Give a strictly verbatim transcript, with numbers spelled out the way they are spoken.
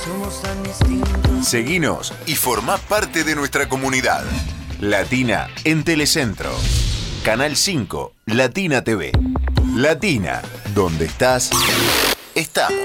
Somos tan distintos. Seguinos y formá parte de nuestra comunidad. Latina en Telecentro. Canal cinco, Latina T V. Latina, donde estás, estamos.